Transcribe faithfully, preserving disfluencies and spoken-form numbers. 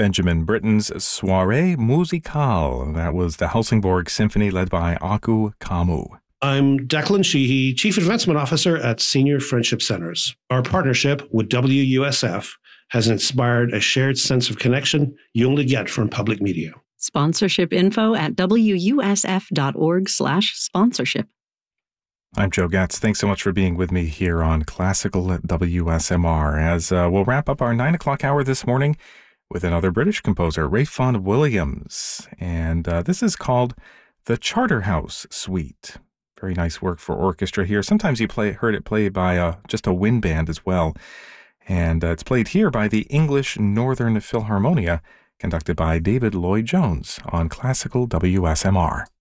Benjamin Britten's Soirée Musicale. That was the Helsingborg Symphony led by Aku Kamu. I'm Declan Sheehy, Chief Advancement Officer at Senior Friendship Centers. Our partnership with W U S F has inspired a shared sense of connection you only get from public media. Sponsorship info at wusf.org slash sponsorship. I'm Joe Gatz. Thanks so much for being with me here on Classical W S M R as uh, we'll wrap up our nine o'clock hour this morning with another British composer, Ralph Vaughan Williams. And uh, this is called the Charterhouse Suite. Very nice work for orchestra here. Sometimes you play heard it played by uh, just a wind band as well. And uh, it's played here by the English Northern Philharmonia, conducted by David Lloyd-Jones on Classical W S M R.